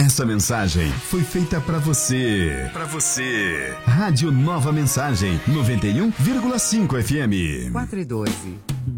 Essa mensagem foi feita pra você. Pra você. Rádio Nova Mensagem, 91,5 FM. 4 e 12.